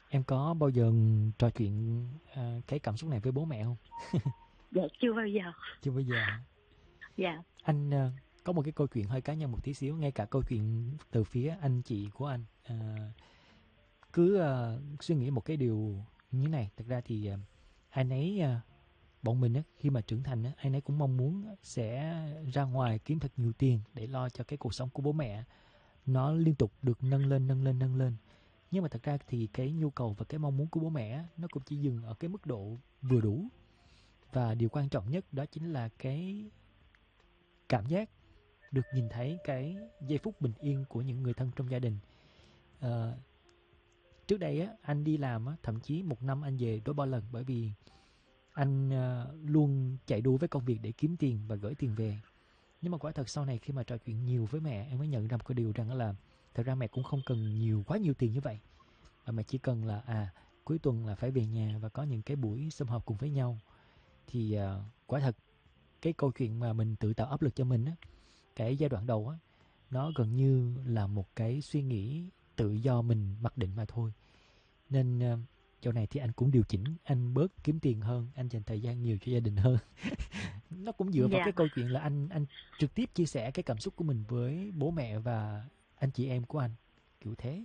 Em có bao giờ trò chuyện cái cảm xúc này với bố mẹ không? Dạ chưa bao giờ. Chưa bao giờ hả? Dạ. Anh có một cái câu chuyện hơi cá nhân một tí xíu, ngay cả câu chuyện từ phía anh chị của anh. Cứ suy nghĩ một cái điều như thế này. Thật ra thì ai nấy, bọn mình á, khi mà trưởng thành á, ai nấy cũng mong muốn sẽ ra ngoài kiếm thật nhiều tiền để lo cho cái cuộc sống của bố mẹ. Nó liên tục được nâng lên, nâng lên, nâng lên. Nhưng mà thật ra thì cái nhu cầu và cái mong muốn của bố mẹ á, nó cũng chỉ dừng ở cái mức độ vừa đủ. Và điều quan trọng nhất đó chính là cái cảm giác được nhìn thấy cái giây phút bình yên của những người thân trong gia đình. Ờ, Trước đây á, anh đi làm á, thậm chí một năm anh về đôi ba lần, bởi vì anh luôn chạy đua với công việc để kiếm tiền và gửi tiền về. Nhưng mà quả thật sau này khi mà trò chuyện nhiều với mẹ, em mới nhận ra một cái điều rằng là thật ra mẹ cũng không cần quá nhiều tiền như vậy, mà mẹ chỉ cần là cuối tuần là phải về nhà và có những cái buổi sum họp cùng với nhau. Thì quả thật cái câu chuyện mà mình tự tạo áp lực cho mình á, cái giai đoạn đầu á, nó gần như là một cái suy nghĩ tự do mình mặc định mà thôi. Nên chỗ này thì anh cũng điều chỉnh, anh bớt kiếm tiền hơn, anh dành thời gian nhiều cho gia đình hơn. Nó cũng dựa vào Dạ. cái câu chuyện là anh trực tiếp chia sẻ cái cảm xúc của mình với bố mẹ và anh chị em của anh, kiểu thế.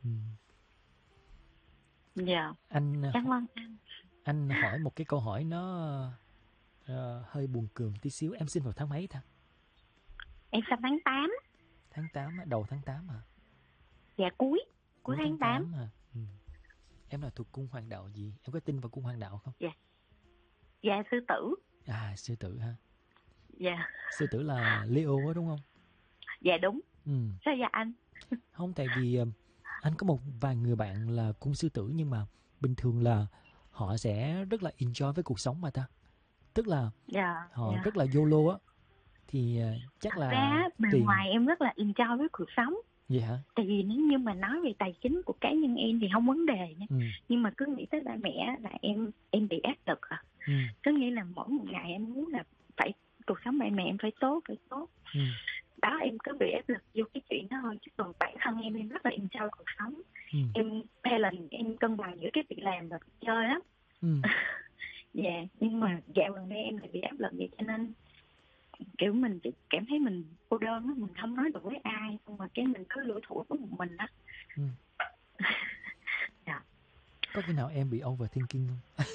Dạ. Anh Cảm ơn anh. anh hỏi một cái câu hỏi nó hơi buồn cười tí xíu. Em sinh vào tháng mấy ta? Em sinh tháng 8. Tháng 8 á, đầu tháng 8 hả? Dạ cuối Cuối tháng tháng 8. 8 hả? Em là thuộc cung hoàng đạo gì? Em có tin vào cung hoàng đạo không? Dạ. Dạ sư tử. Sư tử ha. Dạ. Sư tử là Leo á đúng không? Dạ đúng. Ừm. Sao dạ anh? Không, tại vì anh có một vài người bạn là cung sư tử, nhưng mà bình thường là họ sẽ rất là enjoy với cuộc sống mà ta. Tức là Dạ. họ Dạ. rất là YOLO á. Thì chắc Thật là ra bề tiền. ngoài em rất là enjoy với cuộc sống. Vậy hả? Tại vì nếu như mà nói về tài chính của cá nhân em thì không vấn đề nha. Ừ. Nhưng mà cứ nghĩ tới ba mẹ là em bị áp lực à. Ừ. Có nghĩa là mỗi một ngày em muốn là phải cuộc sống ba mẹ em phải tốt. Ừ. Đó, em cứ bị áp lực vô cái chuyện đó thôi, chứ còn bản thân em rất là enjoy cuộc sống. Ừ. Em hay là em cân bằng giữa cái việc làm và việc chơi lắm. Ừ. Dạ, nhưng mà dạo gần đây em lại bị áp lực vậy, cho nên kiểu mình chỉ cảm thấy mình cô đơn á, mình không nói được với ai, nhưng mà cái mình cứ lủi thủi với một mình á. Ừ. Dạ. Có khi nào em bị overthinking không?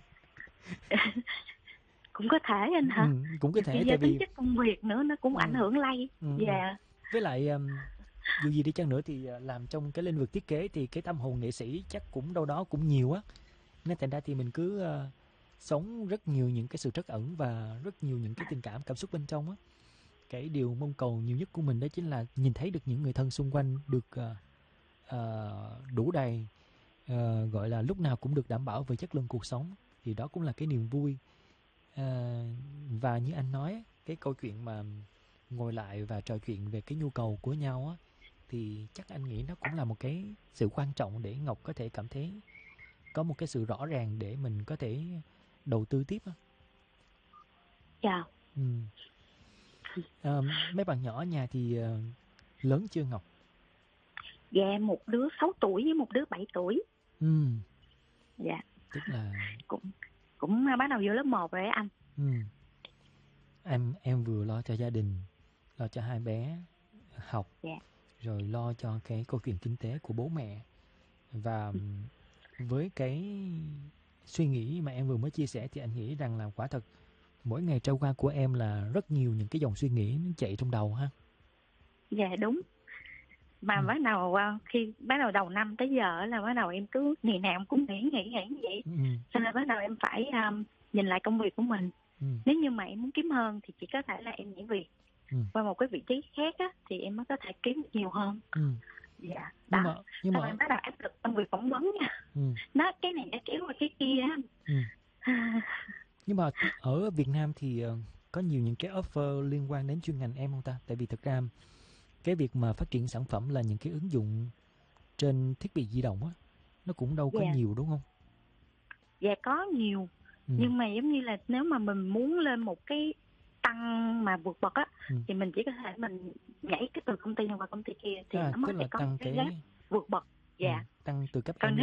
Cũng có thể anh hả? Cũng có Nhiều khi thể, do tại tính vì chất công việc nữa nó cũng ảnh hưởng lây. Dạ. với lại dù gì đi chăng nữa thì làm trong cái lĩnh vực thiết kế thì cái tâm hồn nghệ sĩ chắc cũng đâu đó cũng nhiều á, nên thành ra thì mình cứ sống rất nhiều những cái sự trắc ẩn và rất nhiều những cái cảm xúc bên trong á. Cái điều mong cầu nhiều nhất của mình đó chính là nhìn thấy được những người thân xung quanh được đủ đầy, gọi là lúc nào cũng được đảm bảo về chất lượng cuộc sống, thì đó cũng là cái niềm vui. Và như anh nói, cái câu chuyện mà ngồi lại và trò chuyện về cái nhu cầu của nhau á, thì chắc anh nghĩ nó cũng là một cái sự quan trọng để Ngọc có thể cảm thấy có một cái sự rõ ràng để mình có thể đầu tư tiếp á. Dạ. Mấy bạn nhỏ ở nhà thì lớn chưa Ngọc? Dạ, một đứa 6 tuổi với một đứa 7 tuổi. Dạ. Tức là cũng bắt đầu vô lớp 1 rồi anh. Em vừa lo cho gia đình, lo cho hai bé học, dạ. Rồi lo cho cái câu chuyện kinh tế của bố mẹ. Và với cái suy nghĩ mà em vừa mới chia sẻ thì anh nghĩ rằng là quả thật mỗi ngày trôi qua của em là rất nhiều những cái dòng suy nghĩ nó chạy trong đầu ha. Dạ đúng. Mà khi bắt đầu đầu năm tới giờ là bắt đầu em cứ ngày nào em cũng nghĩ vậy. Cho nên bắt đầu em phải nhìn lại công việc của mình. Nếu như mà em muốn kiếm hơn thì chỉ có thể là em nhảy việc qua một cái vị trí khác á, thì em mới có thể kiếm được nhiều hơn. Dạ. Nhưng mà em bắt đầu áp lực công việc phỏng vấn nha. Nó cái này nó kéo qua cái kia á. Nhưng mà ở Việt Nam thì có nhiều những cái offer liên quan đến chuyên ngành em không ta? Tại vì thực ra cái việc mà phát triển sản phẩm là những cái ứng dụng trên thiết bị di động á, nó cũng đâu có nhiều đúng không? Dạ có nhiều. Nhưng mà giống như là nếu mà mình muốn lên một cái tăng mà vượt bậc á, thì mình chỉ có thể mình nhảy cái từ công ty này qua công ty kia thì nó mới sẽ có cái gap vượt bậc. Dạ. Tăng từ cấp Còn